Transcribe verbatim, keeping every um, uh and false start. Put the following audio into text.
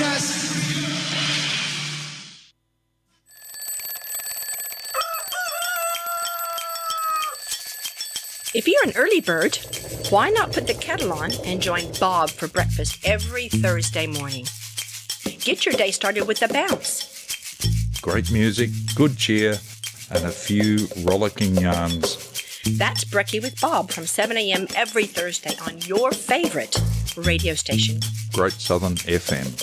breakfast. If you're an early bird, why not put the kettle on and join Bob for breakfast every Thursday morning? Get your day started with a bounce. Great music, good cheer, and a few rollicking yarns. That's Brekkie with Bob from seven a.m. every Thursday on your favorite radio station. Great Southern F M.